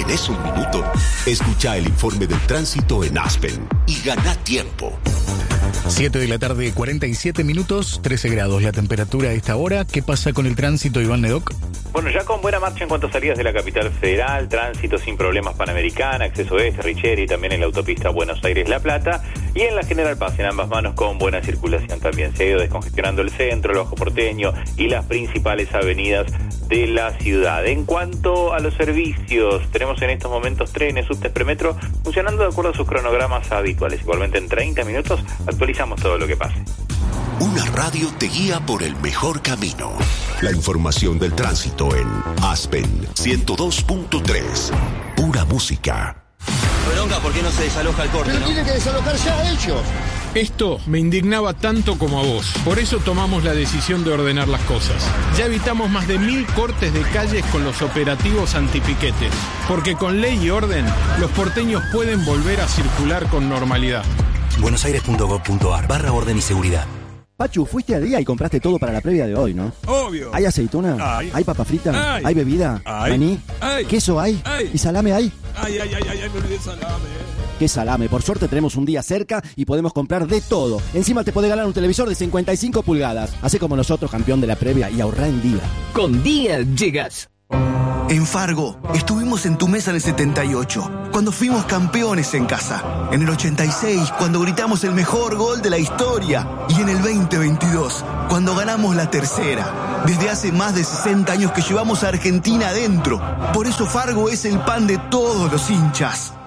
¿Tenés un minuto? Escucha el informe del tránsito en Aspen y gana tiempo. 7 de la tarde, 47 minutos, 13 grados la temperatura a esta hora. ¿Qué pasa con el tránsito, Iván Nedoc? Bueno, ya con buena marcha en cuanto a salidas de la capital federal, tránsito sin problemas Panamericana, acceso este, Richeri, también en la autopista Buenos Aires-La Plata, y en la General Paz, en ambas manos, con buena circulación también. Se ha ido descongestionando el centro, el Bajo Porteño y las principales avenidas de la ciudad. En cuanto a los servicios, tenemos en estos momentos trenes, subtes, premetro, funcionando de acuerdo a sus cronogramas habituales. Igualmente en 30 minutos actualizamos todo lo que pase. Una radio te guía por el mejor camino. La información del tránsito en Aspen 102.3. Pura música. Bronca, ¿por qué no se desaloja el corte? Pero tienen que desalojar ya ellos. Esto me indignaba tanto como a vos. Por eso tomamos la decisión de ordenar las cosas. Ya evitamos más de 1000 cortes de calles con los operativos antipiquetes. Porque con ley y orden, los porteños pueden volver a circular con normalidad. buenosaires.gov.ar/orden y seguridad. Pachu, fuiste al día y compraste todo para la previa de hoy, ¿no? Obvio. ¿Hay aceituna? Hay. ¿Hay papa frita? Hay. ¿Hay bebida? Hay. ¿Maní? Hay. ¿Queso hay? Hay. ¿Y salame hay? Ay, me olvidé el salame. ¿Qué salame? Por suerte tenemos un día cerca y podemos comprar de todo. Encima te podés ganar un televisor de 55 pulgadas. Hacé como nosotros, campeón de la previa, y ahorrá en día. Con Día llegas. En Fargo, estuvimos en tu mesa en el 78, cuando fuimos campeones en casa. En el 86, cuando gritamos el mejor gol de la historia. Y en el 2022, cuando ganamos la tercera. Desde hace más de 60 años que llevamos a Argentina adentro. Por eso Fargo es el pan de todos los hinchas.